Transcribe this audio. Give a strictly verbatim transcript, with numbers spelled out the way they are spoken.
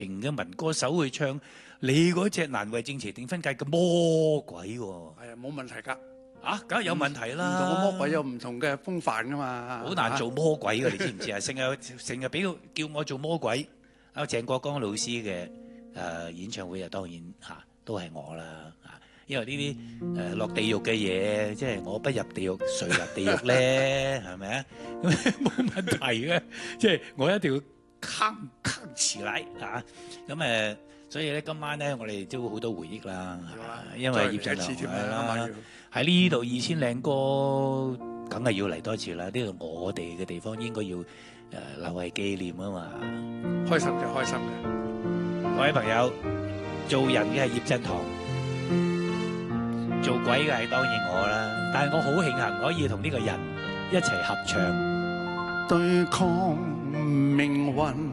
型嘅民歌手去唱你嗰隻難為正邪定分界嘅魔鬼喎。 係啊，冇問題㗎。 啊，梗係有問題啦！ 唔同嘅魔鬼有唔同嘅風範㗎嘛。 好難做魔鬼㗎，你知唔知啊？成日成日俾叫我做魔鬼。啊，鄭國江老師嘅誒演唱會啊，當然嚇都係我啦嚇，因為呢啲誒落地獄嘅嘢，即係我不入地獄，誰入地獄咧？係咪啊？咁冇問題嘅，即係我一定要扛扛起來嚇。咁誒，所以咧今晚咧，我哋都好多回憶啦，因為葉振棠係啦。喺呢度二千零歌，梗係要嚟多次啦！呢度我哋嘅地方應該要誒、呃、留係紀念啊嘛。 開心嘅，開心嘅。 各位朋友，做人嘅係葉振棠，做鬼嘅係當然我啦。但係我好慶幸可以同呢個人一齊合唱。 對抗命運